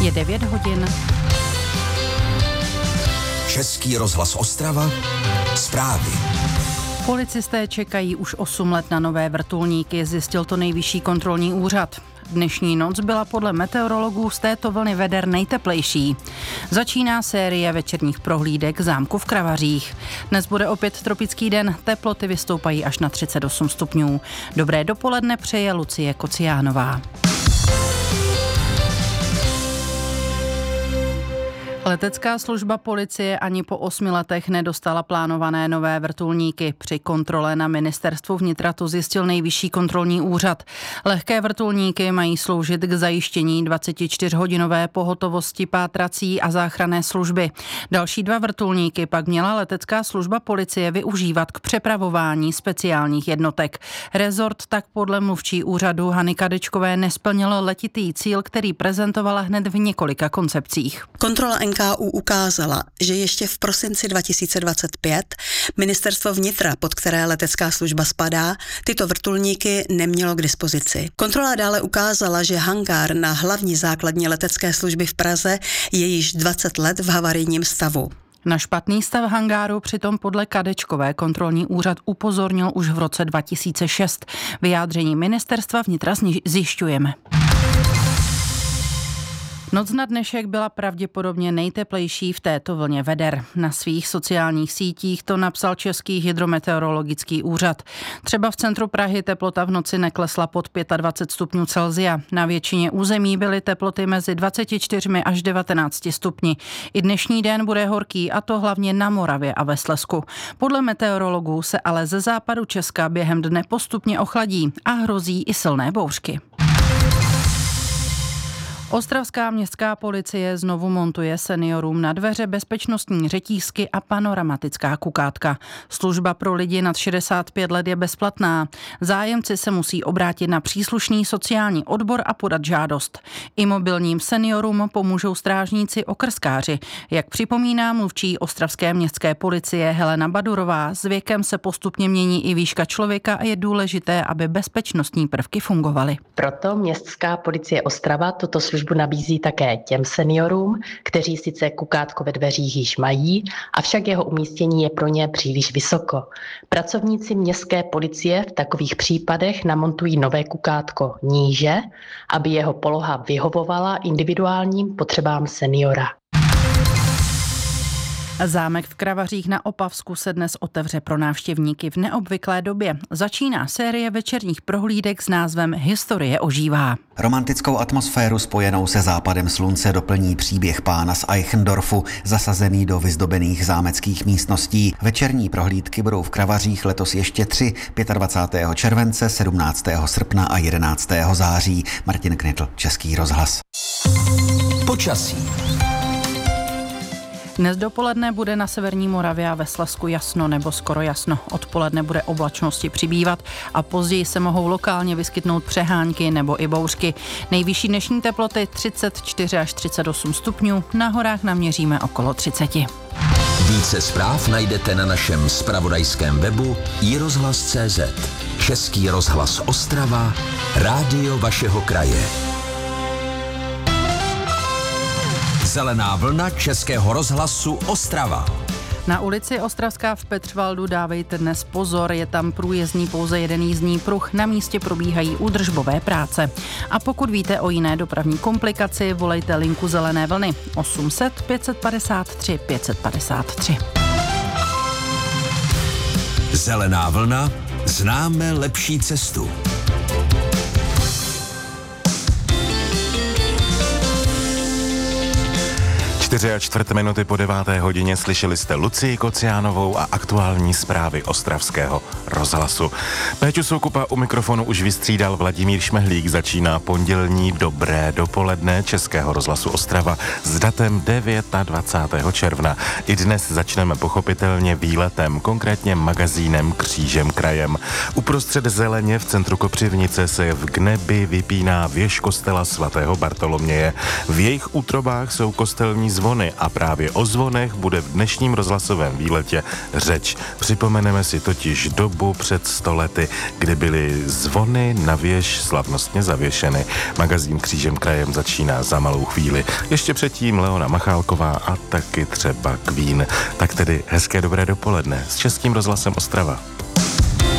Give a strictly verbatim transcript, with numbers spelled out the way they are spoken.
Je devět hodin. Český rozhlas Ostrava. Zprávy. Policisté čekají už osm let na nové vrtulníky, zjistil to Nejvyšší kontrolní úřad. Dnešní noc byla podle meteorologů z této vlny veder nejteplejší. Začíná série večerních prohlídek zámku v Kravařích. Dnes bude opět tropický den, teploty vystoupají až na třicet osm stupňů. Dobré dopoledne přeje Lucie Kociánová. Letecká služba policie ani po osmi letech nedostala plánované nové vrtulníky. Při kontrole na ministerstvu vnitra to zjistil Nejvyšší kontrolní úřad. Lehké vrtulníky mají sloužit k zajištění dvacetičtyřhodinové pohotovosti pátrací a záchranné služby. Další dva vrtulníky pak měla letecká služba policie využívat k přepravování speciálních jednotek. Rezort tak podle mluvčí úřadu Hany Kadečkové nesplnil letitý cíl, který prezentovala hned v několika koncepcích. Kontrola N K U ukázala, že ještě v prosinci dva tisíce dvacet pět ministerstvo vnitra, pod které letecká služba spadá, tyto vrtulníky nemělo k dispozici. Kontrola dále ukázala, že hangár na hlavní základně letecké služby v Praze je již dvacet let v havarijním stavu. Na špatný stav hangáru přitom podle Kadečkové kontrolní úřad upozornil už v roce dva tisíce šest. Vyjádření ministerstva vnitra zjišťujeme. Noc na dnešek byla pravděpodobně nejteplejší v této vlně veder. Na svých sociálních sítích to napsal Český hydrometeorologický úřad. Třeba v centru Prahy teplota v noci neklesla pod dvacet pět stupňů Celsia. Na většině území byly teploty mezi dvaceti čtyřmi až devatenácti stupni. I dnešní den bude horký, a to hlavně na Moravě a ve Slezsku. Podle meteorologů se ale ze západu Česka během dne postupně ochladí a hrozí i silné bouřky. Ostravská městská policie znovu montuje seniorům na dveře bezpečnostní řetízky a panoramatická kukátka. Služba pro lidi nad šedesát pět let je bezplatná. Zájemci se musí obrátit na příslušný sociální odbor a podat žádost. Imobilním seniorům pomůžou strážníci okrskáři. Jak připomíná mluvčí ostravské městské policie Helena Badurová, s věkem se postupně mění i výška člověka a je důležité, aby bezpečnostní prvky fungovaly. Proto městská policie Ostrava tuto službu nabízí také těm seniorům, kteří sice kukátko ve dveřích již mají, avšak jeho umístění je pro ně příliš vysoko. Pracovníci městské policie v takových případech namontují nové kukátko níže, aby jeho poloha vyhovovala individuálním potřebám seniora. Zámek v Kravařích na Opavsku se dnes otevře pro návštěvníky v neobvyklé době. Začíná série večerních prohlídek s názvem Historie ožívá. Romantickou atmosféru spojenou se západem slunce doplní příběh pána z Eichendorfu, zasazený do vyzdobených místností. Večerní prohlídky budou v Kravařích letos ještě tři, dvacátého pátého července, sedmnáctého srpna a jedenáctého září. Martin Knitl, Český rozhlas. Počasí. Dnes dopoledne bude na severní Moravě a ve Slezsku jasno nebo skoro jasno. Odpoledne bude oblačnosti přibývat a později se mohou lokálně vyskytnout přehánky nebo i bouřky. Nejvyšší dnešní teploty třicet čtyři až třicet osm stupňů, na horách naměříme okolo třicet. Více zpráv najdete na našem zpravodajském webu i rozhlas tečka cé zet. Český rozhlas Ostrava, rádio vašeho kraje. Zelená vlna Českého rozhlasu Ostrava. Na ulici Ostravská v Petřvaldu dávejte dnes pozor, je tam průjezdný pouze jeden jízdní pruh, na místě probíhají údržbové práce. A pokud víte o jiné dopravní komplikaci, volejte linku Zelené vlny osm set pět set padesát tři pět set padesát tři. Zelená vlna, známe lepší cestu. Čtyři a čtvrt minuty po deváté hodině slyšeli jste Lucii Kociánovou a aktuální zprávy Ostravského rozhlasu. Péťu Soukupa u mikrofonu už vystřídal Vladimír Šmehlík. Začíná pondělní dobré dopoledne Českého rozhlasu Ostrava s datem dvacátého devátého června. I dnes začneme pochopitelně výletem, konkrétně magazínem Křížem krajem. Uprostřed zeleně v centru Kopřivnice se v Gnebi vypíná věž kostela svatého Bartoloměje. V jejich útrobách jsou kostelní zvony zvony a právě o zvonech bude v dnešním rozhlasovém výletě řeč. Připomeneme si totiž dobu před sto lety, kdy byly zvony na věž slavnostně zavěšeny. Magazín Křížem krajem začíná za malou chvíli. Ještě předtím Leona Machálková a taky třeba Queen. Tak tedy hezké dobré dopoledne s Českým rozhlasem Ostrava.